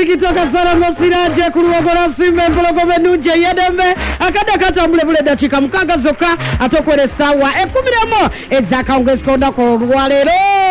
tikitoka sana mosiraje kuruogora simbe mpologo benuje yedembe akada kata mbule dakika mukaga zoka atokwere sawa 10 ezaka ongeskonda ko rwalero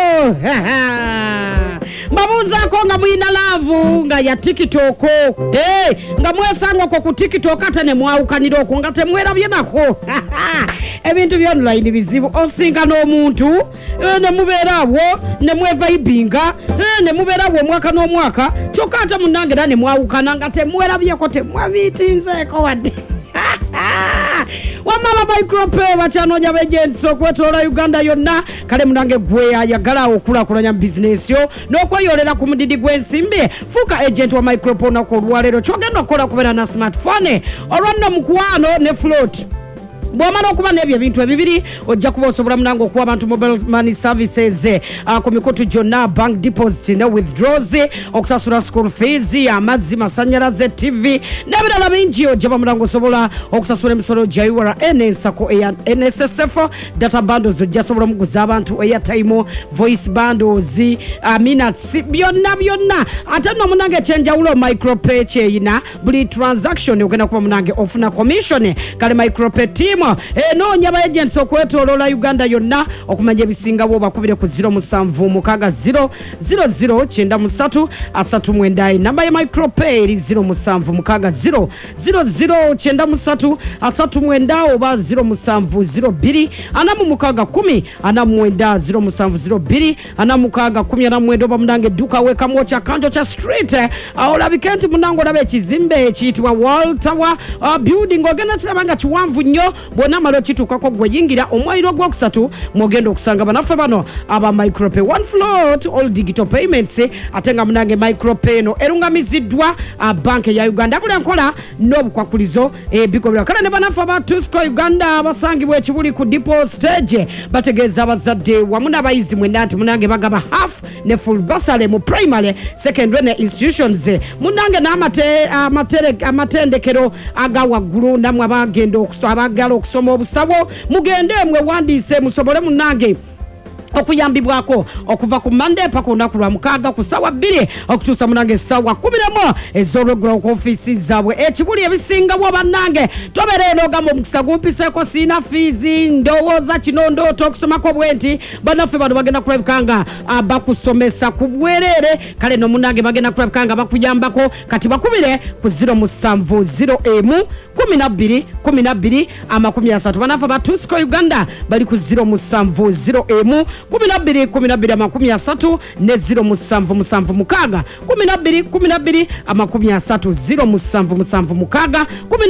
mabuza ko nga mwina lavu nga ya TikTok nga mwesangwa ko ku TikTok atane mwaukaniro ko ngate mwerabye nako ebintu by'online bizibu osinga n'omuntu ne mubeerawo ne mwevibinga ne mubeerawo mwaka n'omwaka kyokata munange dane mwaukana ngate mwerabye ko te mwabitinzeko wadde wamama micropay bachanonya agents okwetola Uganda yonna kale munange gwe ayagala okulakulanya business yo nokweyolera ku mudidi gwensimbe fuka agent wa micropay nako lwalero kyogenda okola kubera na smartphone olwanna mukwano ne float bwamana okuba nebyo ebintu ebibiri ojja kuba osobola munange okuwa abantu mobile money services ku mikutu jonna bank deposit ne withdraws okusasula school fees amazzi masanyalaze TV n'ebirala bingi ojja munange osobola okusasula emisolo gya URNS ko NSSF data bundles ojja sobola muguza abantu airtime voice bundles minutes byonna ate no munange chenjawulo micropay cheyina buli transaction ogenda kuba munange ofuna commission kale micropay team no nyaba agents okwetolola Uganda yonna okumanya ebisinga bo bakubire ku 07 mukaga 000 chenda musatu asatu mwendai namba ya micropay 07 mukaga 000 chenda musatu asatu mwenda oba 0702 anamu mukaga 10 anamu mwenda 0702 anamu mukaga 10 anamu mwenda oba munange duka weka mocha kanjo cha street aola bikenti munango labe kizimbe ekitwa World Tower building ogenda kirabanga kiwanvu nnyo bona malo kituka gwe yingira omwairo gwa kusatu mogendo okusanga banafe bano aba micropay one float all digital payments atenga munange micropay no erungamiziddwa bank ya Uganda kule nkola n'obukwakulizo bikobera kana ne banafe ba Tusco Uganda basangibwe ekibuli ku depot stage bategeza abazadde wamu n'abayizi mwenanti munange bagaba half ne full bursary mu primary secondary institutions munange amatendekero agawaggulu namwe abagenda okusaba okusoma obusabo mugende mwe wandise musobole munange okuyambibwako okuva ku Monday paka unaku lwa mukaga ku sawa 2 okutusa munange sawa 10 ezolwegula ku office zabwe ekibuli ebisinga bwo banange toberero gamo mukisa gumpiseko sina fees ndowoza kinondo tokusomako bwenti banafe bano bagenda kulabikanga bakusomesa ku bwerere kale no munange bagenda kulabikanga bakuyambako kati bakubire ku 07 12 amakumi-asatu banafe ba Tusco Uganda bali ku 07 12 amakumi-asatu ne 07 mukaga 12 amakumi-asatu 07 mukaga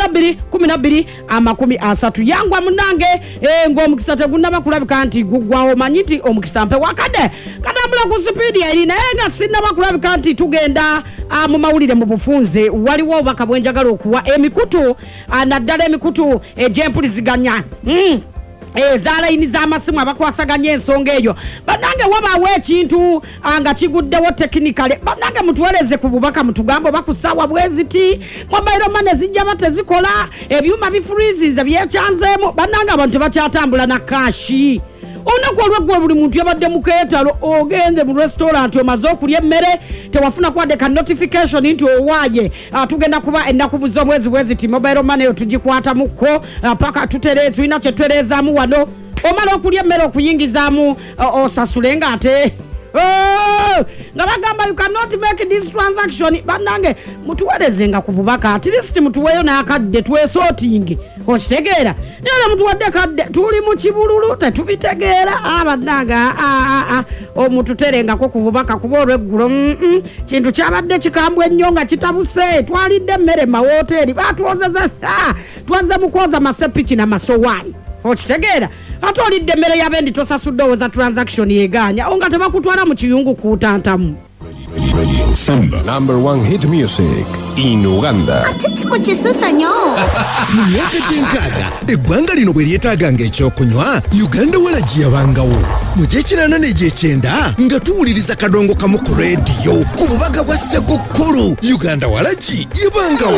12 amakumi-asatu yangwa munange ng'omukisa tegunnaba kulabika nti gugwawo manyiti omukisa mpe wakade kadambula ku speed yali naye nga sinnaba kulabika nti tugenda mu mawulire mu bufunze waliwo obubaka bwenjagala okuwa emikutu naddala emikutu egy'empuliziganya zala ini za masimu abakwasaganya ensonga eyo banange wabawe ekintu anga kiguddewo technically banange mutuweleze ku bubaka mutugambo bakusawa bweziti mobile money zijja batezikola ebyuma bifreezes byechanzemo banange abantu bakyatambula na kashi onakwalwa gwe buli muntu yabadde muketalo ogende mu restaurant omaze okulya emmere tewafuna kwade ka notification nti owaye tugenda kuba ennaku buzo mwezi ti mobile money tugikwata muko paka tulina kyetwerezaamu wano omala okulya emmere okuyingizaamu osasulenga ate nga bagamba you cannot make this transaction banange mutuwerezenga ku bubaka at least mutuweyo n'akadde twesotinge okitegeera nera mutuwadde kadde tuli mu kibululu tetubitegeera abananga omututerengako ku bubaka kuba olweggulo kintu kyabadde kikambwe ennyo nga kitabuse twalidde emmere mawoteri batuwozeza twaze mukwoza masepiki n'amasowaani okitegeera ate olidde emmere yabendi tosasuddewo za transaction yeganya onga tebakutwala mu kiyungu kuutantamu Samba, #1 hit music in Uganda. Atitiko kisusa nyo. Myaka jenkaga, eggwanga lino bwe lyetaaganga ekyokunywa, Uganda walaji yabangawo. Mu gy'ekinaana n'egy'ekyenda nga tuwuliriza kadongo kamu ku radio ku bubaga bwa Ssekukkulu, Uganda walaji yabangawo.